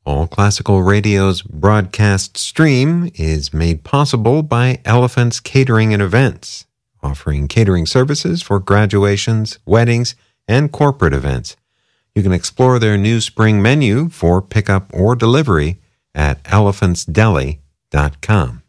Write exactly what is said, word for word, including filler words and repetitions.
All Classical Radio's broadcast stream is made possible by Elephant's Catering and Events, offering catering services for graduations, weddings, and corporate events. You can explore their new spring menu for pickup or delivery at elephants deli dot com.